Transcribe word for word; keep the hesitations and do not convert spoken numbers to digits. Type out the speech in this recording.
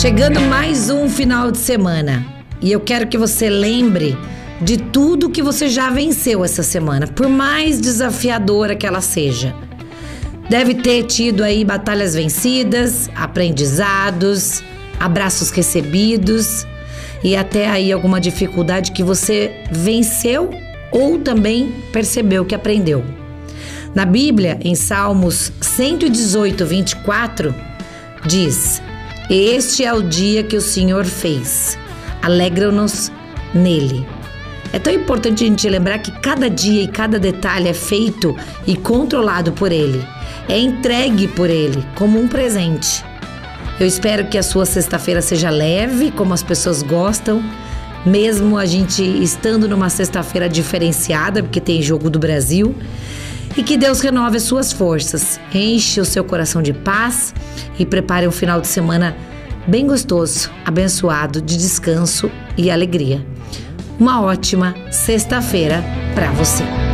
Chegando mais um final de semana e eu quero que você lembre de tudo que você já venceu essa semana, por mais desafiadora que ela seja. Deve ter tido aí batalhas vencidas, aprendizados, abraços recebidos e até aí alguma dificuldade que você venceu ou também percebeu que aprendeu. Na Bíblia, em Salmos cento e dezoito, vinte e quatro, diz: "Este é o dia que o Senhor fez, alegra-nos nele." É tão importante a gente lembrar que cada dia e cada detalhe é feito e controlado por Ele. É entregue por Ele como um presente. Eu espero que a sua sexta-feira seja leve, como as pessoas gostam, mesmo a gente estando numa sexta-feira diferenciada, porque tem jogo do Brasil. E que Deus renove as suas forças, enche o seu coração de paz e prepare um final de semana bem gostoso, abençoado, de descanso e alegria. Uma ótima sexta-feira para você.